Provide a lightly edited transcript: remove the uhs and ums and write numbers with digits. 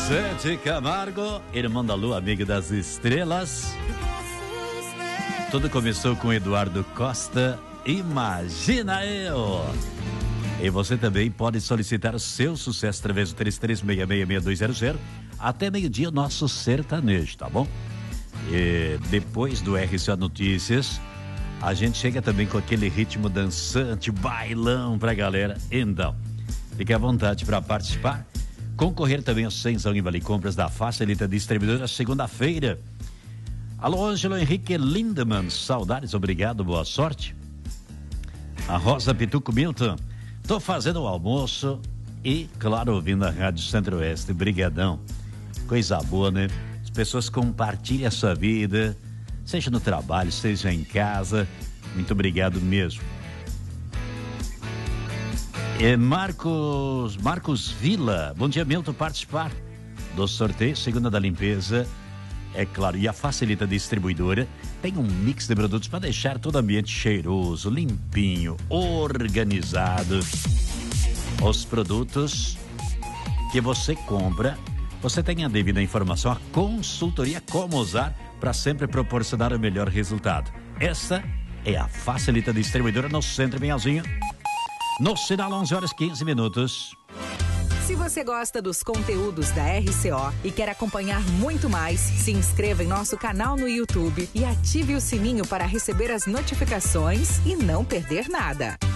Zé Camargo, irmão da lua, amigo das estrelas. Tudo começou com Eduardo Costa, Imagina Eu. E você também pode solicitar o seu sucesso através do 33666200 até meio-dia, nosso sertanejo, tá bom? E depois do RCO Notícias, a gente chega também com aquele ritmo dançante, bailão pra galera. Então, fique à vontade para participar. Concorrer também aos 100 em Vale Compras da Facilita Distribuidora, segunda-feira. Alô, Ângelo Henrique Lindemann, saudades, obrigado, boa sorte. A Rosa Pituco Milton, tô fazendo o almoço e, claro, ouvindo a Rádio Centro-Oeste, brigadão. Coisa boa, né? As pessoas compartilham a sua vida, seja no trabalho, seja em casa. Muito obrigado mesmo. Marcos Vila, bom dia, Milton, participar do sorteio, segunda da limpeza, é claro, e a Facilita Distribuidora tem um mix de produtos para deixar todo o ambiente cheiroso, limpinho, organizado. Os produtos que você compra, você tem a devida informação, a consultoria como usar para sempre proporcionar o melhor resultado. Essa é a Facilita Distribuidora no Centro Pinhalzinho. No sinal 11h15. Se você gosta dos conteúdos da RCO e quer acompanhar muito mais, se inscreva em nosso canal no YouTube e ative o sininho para receber as notificações e não perder nada.